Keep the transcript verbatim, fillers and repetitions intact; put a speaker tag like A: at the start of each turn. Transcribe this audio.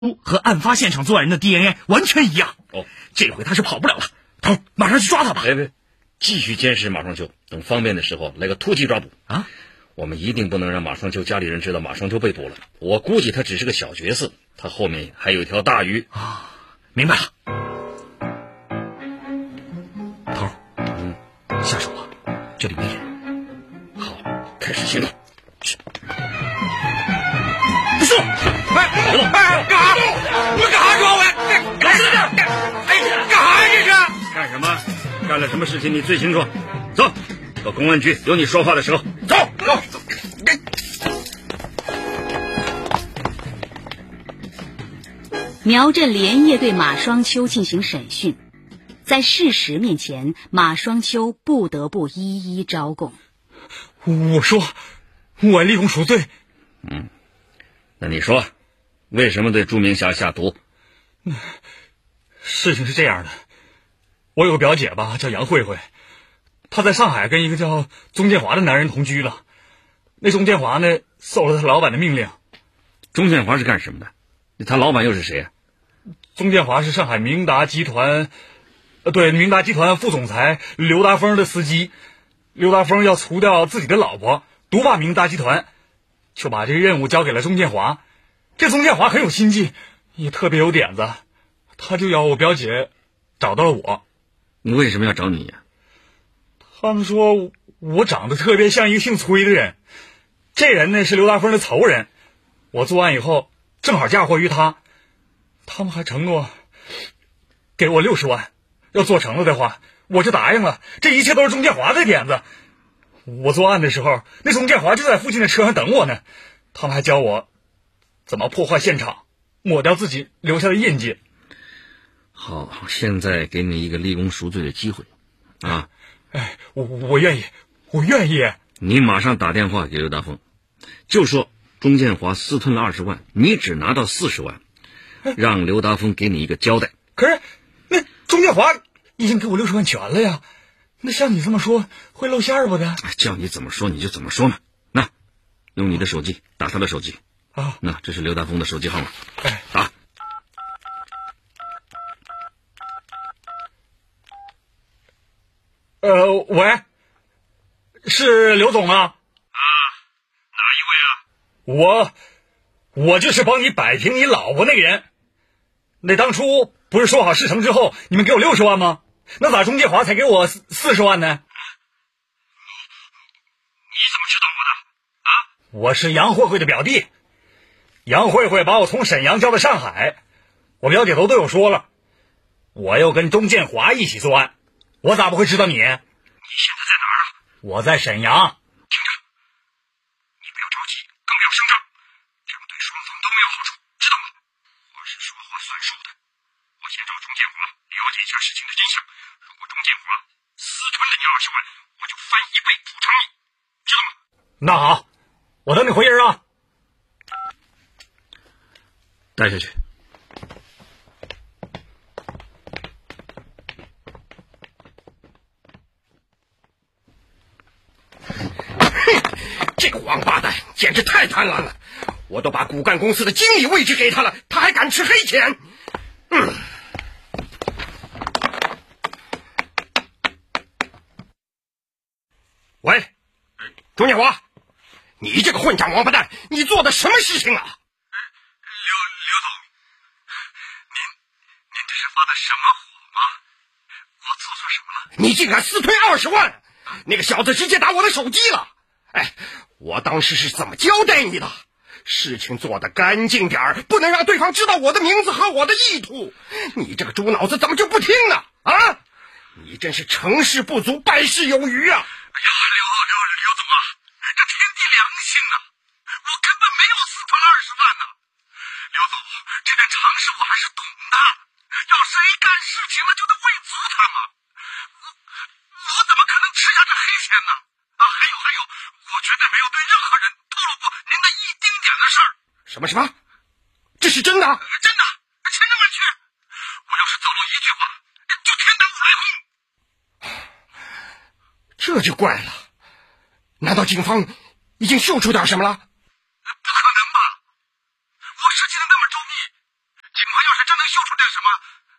A: 和案发现场作案人的 D N A 完全一样。
B: 哦，
A: 这回他是跑不了了。头，马上去抓他吧。
B: 别别，继续监视马双秋，等方便的时候来个突击抓捕
A: 啊！
B: 我们一定不能让马双秋家里人知道马双秋被捕了。我估计他只是个小角色，他后面还有一条大鱼
A: 啊！明白了。头，
B: 嗯，
A: 下手了，这里没人。
B: 好，开始行动。是。
A: 不是，
B: 哎，刘总，
C: 哎，干啥？我干啥抓我？老实点！哎，干啥呀这是？
B: 干什么？干了什么事情你最清楚。走，到公安局有你说话的时候。走走走。
D: 苗振连夜对马双秋进行审讯，在事实面前，马双秋不得不一一招供。
A: 我说，我立功赎罪。
B: 嗯，那你说，为什么对朱明霞下毒？
A: 事情是这样的，我有个表姐吧，叫杨慧慧，她在上海跟一个叫钟建华的男人同居了。那钟建华呢，受了他老板的命令。
B: 钟建华是干什么的？他老板又是谁呀、
A: 啊？钟建华是上海明达集团，呃，对，明达集团副总裁刘达峰的司机。刘达峰要除掉自己的老婆，独霸明达集团，就把这个任务交给了钟建华。这钟建华很有心计，也特别有点子，他就要我表姐找到了我。
B: 你为什么要找你呀、
A: 啊？他们说我长得特别像一个姓崔的人，这人呢是刘达峰的仇人。我作案以后正好嫁祸于他，他们还承诺给我六十万，要做成了的话我就答应了。这一切都是钟建华的点子。我作案的时候，那钟建华就在附近的车上等我呢。他们还教我怎么破坏现场，抹掉自己留下的印记。
B: 好，现在给你一个立功赎罪的机会啊！
A: 哎，我我愿意，我愿意。
B: 你马上打电话给刘达峰，就说钟建华私吞了二十万，你只拿到四十万，让刘达峰给你一个交代。
A: 可是，那钟建华已经给我六十万全了呀，那像你这么说会露馅不的？
B: 叫你怎么说你就怎么说嘛。那，用你的手机打他的手机
A: 啊。
B: 那这是刘达峰的手机号码，
A: 哎，
B: 打。
A: 呃，喂，是刘总吗？
C: 啊，哪一位
A: 啊？我，我就是帮你摆平你老婆那个人。那当初不是说好事成之后你们给我六十万吗？那咋钟建华才给我四十万呢？
C: 你怎么知道我的？啊？
A: 我是杨慧慧的表弟，杨慧慧把我从沈阳叫到上海，我表姐都对我说了，我又跟钟建华一起作案，我咋不会知道你？你现在
C: 在哪儿啊？
A: 我在沈阳。
C: 听着，你不要着急，更不要声张，这样对双方都没有好处，知道吗？我是说话算数的，我先找钟建华了解一下事情的真相。如果钟建华私吞了你二十万，我就翻一倍补偿你，知道吗？
A: 那好，我等你回人啊。
B: 带下去。
C: 这个王八蛋简直太贪婪了！我都把骨干公司的经理位置给他了，他还敢吃黑钱！嗯。喂，钟建华，你这个混账王八蛋，你做的什么事情啊？
E: 刘刘总，您您这是发的什么火吗？我做错什么了？
C: 你竟敢私吞二十万！那个小子直接打我的手机了！哎，我当时是怎么交代你的？事情做得干净点儿，不能让对方知道我的名字和我的意图。你这个猪脑子怎么就不听呢？啊！你真是成事不足，败事有余啊！
E: 哎呀，刘刘刘总啊，这天地良心啊，我根本没有私吞二十万呢。刘总，这点常识我还是懂的。要谁干事情了，就得喂足他嘛。我我怎么可能吃下这黑钱呢？啊，还有还有，我绝对没有对任何人透露过您的一丁点的事儿。
C: 什么什么？这是真的？
E: 真的，千真万确。我要是走漏一句话，就天打五雷轰。
C: 这就怪了，难道警方已经嗅出点什么了？
E: 秀出点什么，